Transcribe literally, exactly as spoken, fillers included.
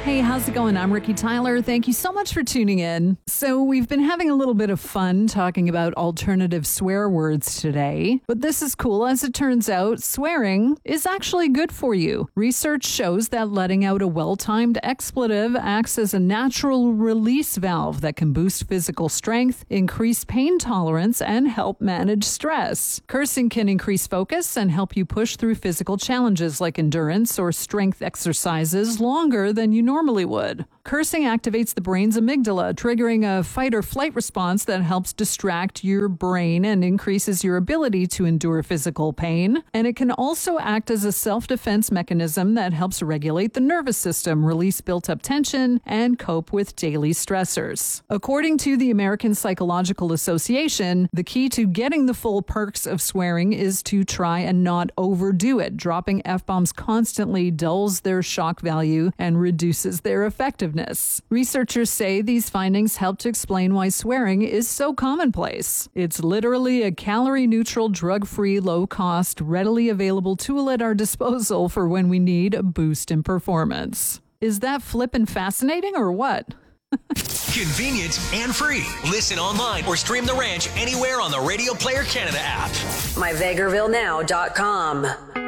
Hey, how's it going? I'm Ricky Tyler. Thank you so much for tuning in. So we've been having a little bit of fun talking about alternative swear words today, but this is cool. As it turns out, swearing is actually good for you. Research shows that letting out a well-timed expletive acts as a natural release valve that can boost physical strength, increase pain tolerance, and help manage stress. Cursing can increase focus and help you push through physical challenges like endurance or strength exercises longer than you normally would. Cursing activates the brain's amygdala, triggering a fight or flight response that helps distract your brain and increases your ability to endure physical pain. And it can also act as a self-defense mechanism that helps regulate the nervous system, release built-up tension, and cope with daily stressors. According to the American Psychological Association, the key to getting the full perks of swearing is to try and not overdo it. Dropping F-bombs constantly dulls their shock value and reduces their effectiveness. Researchers say these findings help to explain why swearing is so commonplace. It's literally a calorie-neutral, drug-free, low-cost, readily available tool at our disposal for when we need a boost in performance. Is that flippin' fascinating or what? Convenient and free. Listen online or stream The Ranch anywhere on the Radio Player Canada app. my vegreville now dot com.